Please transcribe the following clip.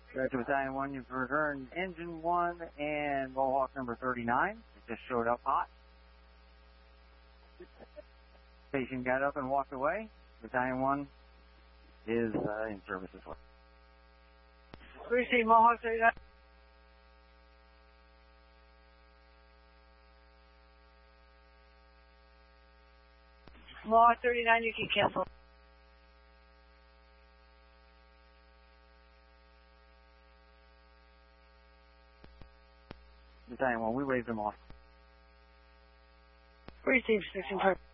Back to Battalion 1, you've returned Engine 1 and Mohawk number 39. It just showed up hot. Patient got up and walked away. Battalion 1 is in service as well. Receive Mohawk 39. Mohawk 39, you can cancel. Battalion 1, we waved them off. Receive 16 part.